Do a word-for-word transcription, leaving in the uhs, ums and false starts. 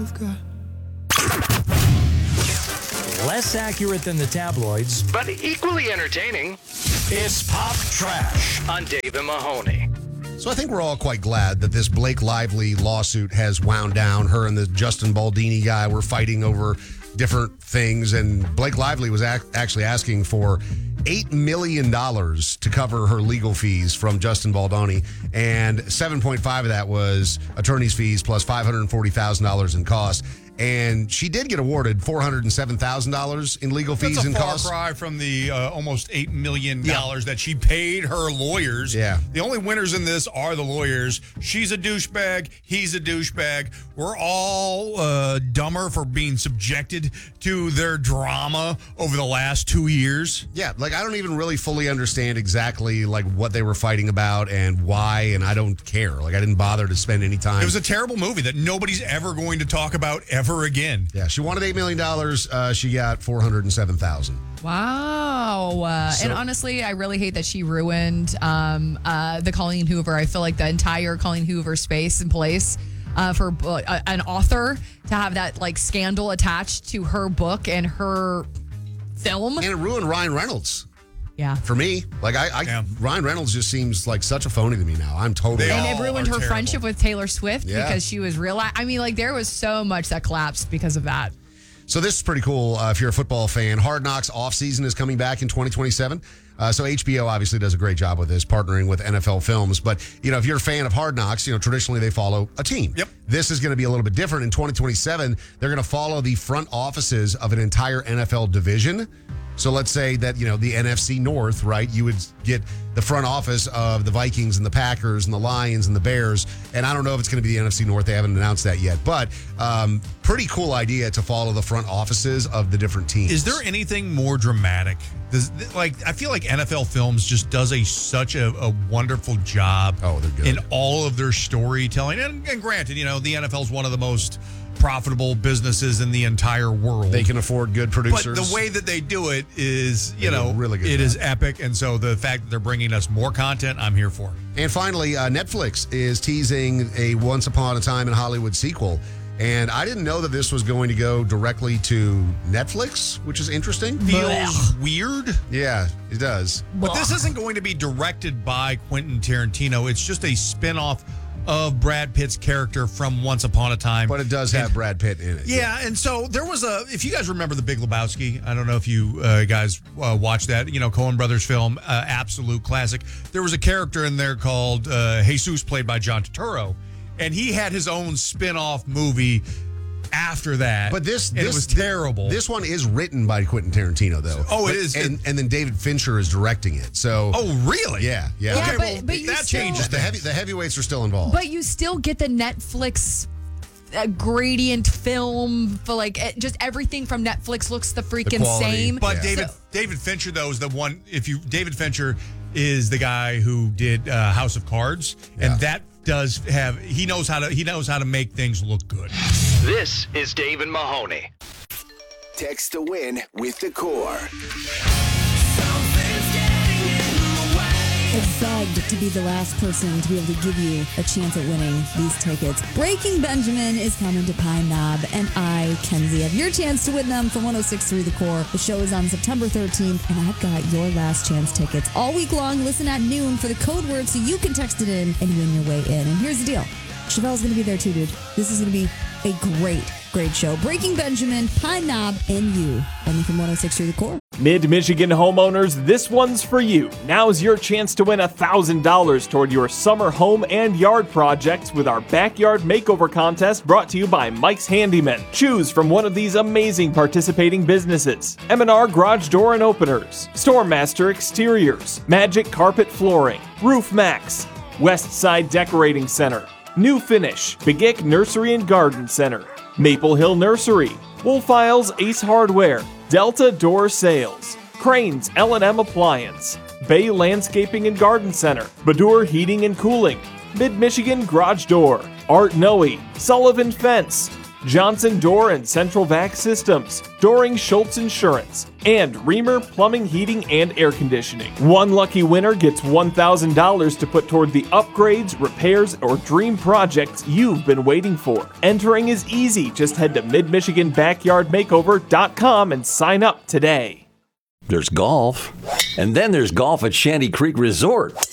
Less accurate than the tabloids, but equally entertaining. It's Pop Trash on Dave and Mahoney. So I think we're all quite glad that this Blake Lively lawsuit has wound down. Her and the Justin Baldini guy were fighting over different things, and Blake Lively was ac- actually asking for eight million dollars to cover her legal fees from Justin Baldini, and seven point five of that was attorney's fees plus five hundred forty thousand dollars in costs. And she did get awarded four hundred seven thousand dollars in legal fees That's a and far costs. cry from the uh, almost eight million dollars yeah. that she paid her lawyers. Yeah. The only winners in this are the lawyers. She's a douchebag. He's a douchebag. We're all uh, dumber for being subjected to their drama over the last two years. Yeah, like I don't even really fully understand exactly like what they were fighting about and why, and I don't care. Like I didn't bother to spend any time. It was a terrible movie that nobody's ever going to talk about ever again. Yeah, she wanted eight million dollars. Uh, she got four hundred seven thousand dollars. Wow. Uh, So- and honestly, I really hate that she ruined um, uh, the Colleen Hoover. I feel like the entire Colleen Hoover space and place uh, for uh, an author to have that like scandal attached to her book and her film. And it ruined Ryan Reynolds. Yeah. For me, like I, I Yeah. Ryan Reynolds just seems like such a phony to me now. I'm totally. They And all it ruined are her terrible. friendship with Taylor Swift Yeah. because she was real. I mean, like there was so much that collapsed because of that. So this is pretty cool uh, if you're a football fan. Hard Knocks offseason is coming back in twenty twenty-seven. Uh, so H B O obviously does a great job with this, partnering with N F L Films. But, you know, if you're a fan of Hard Knocks, you know, traditionally they follow a team. Yep. This is going to be a little bit different. In twenty twenty-seven, they're going to follow the front offices of an entire N F L division. So let's say that, you know, the N F C North, right? You would get the front office of the Vikings and the Packers and the Lions and the Bears. And I don't know if it's going to be the N F C North. They haven't announced that yet. But um, pretty cool idea to follow the front offices of the different teams. Is there anything more dramatic? Does, like I feel like N F L Films just does a such a, a wonderful job. Oh, they're good. In all of their storytelling. And, and granted, you know, the N F L is one of the most profitable businesses in the entire world. They can afford good producers. But the way that they do it is, you They do know, a really good it job. is epic. And so the fact that they're bringing us more content, I'm here for. And finally, uh, Netflix is teasing a Once Upon a Time in Hollywood sequel. And I didn't know that this was going to go directly to Netflix, which is interesting. Feels weird. Yeah, it does. But this isn't going to be directed by Quentin Tarantino. It's just a spin-off of Brad Pitt's character from Once Upon a Time. But it does have Brad Pitt in it. Yeah, and so there was a, if you guys remember The Big Lebowski, I don't know if you uh, guys uh, watched that, you know, Coen Brothers film, uh, absolute classic. There was a character in there called uh, Jesus, played by John Turturro, and he had his own spin-off movie after that. But this, and this it was terrible. This one is written by Quentin Tarantino, though. Oh, it But- is. and, and then David Fincher is directing it. So, oh, really? yeah, yeah. Yeah, Okay, but- well, but you that still- changes the heavy, things. the heavyweights are still involved. But you still get the Netflix uh, gradient film for like it, just everything from Netflix looks the freaking quality. same. But Yeah. David So- David Fincher though is the one. If you David Fincher is the guy who did uh, House of Cards, Yeah. and that does have he knows how to he knows how to make things look good. This is Dave and Mahoney. Text to win with the Core. I begged to be the last person to be able to give you a chance at winning these tickets. Breaking Benjamin is coming to Pine Knob, and I, Kenzie, have your chance to win them from one oh six point three The Core. The show is on September thirteenth, and I've got your last chance tickets all week long. Listen at noon for the code word so you can text it in and win your way in. And here's the deal. Chevelle's going to be there too, dude. This is going to be a great, great show. Breaking Benjamin, Pine Knob, and you. Only from one oh six point three The Core. Mid-Michigan homeowners, this one's for you. Now's your chance to win one thousand dollars toward your summer home and yard projects with our Backyard Makeover Contest brought to you by Mike's Handyman. Choose from one of these amazing participating businesses: M and R Garage Door and Openers, Stormmaster Exteriors, Magic Carpet Flooring, Roof Max, West Side Decorating Center, New Finish, Begic Nursery and Garden Center, Maple Hill Nursery, Wolf Isles Ace Hardware, Delta Door Sales, Cranes L and M Appliance, Bay Landscaping and Garden Center, Badur Heating and Cooling, Mid-Michigan Garage Door, Art Noe, Sullivan Fence, Johnson Door and Central Vac Systems, Doring Schultz Insurance, and Reamer Plumbing, Heating, and Air Conditioning. One lucky winner gets one thousand dollars to put toward the upgrades, repairs, or dream projects you've been waiting for. Entering is easy. Just head to mid michigan backyard makeover dot com and sign up today. There's golf, and then there's golf at Shanty Creek Resort.